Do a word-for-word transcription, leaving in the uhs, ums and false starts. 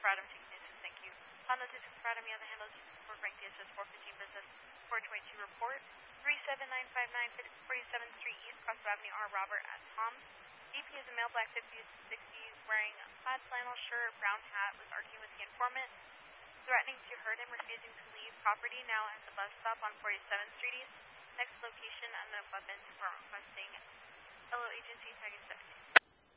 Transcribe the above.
Desperado, I'm taking this. Thank you. Honda to Desperado, me on the handle, report rank D S S four fifteen business four twenty-two report. three seven nine five nine forty-seventh Street East, Crossville Avenue, R. Robert at Tom's. D P is a male, black, fifties to sixties, wearing a plaid flannel shirt, brown hat, was arguing with the informant, threatening to hurt him, refusing to leave property, now at the bus stop on forty-seventh Street East. Next location, unknown weapons, for requesting fellow agency, tagging seventeen.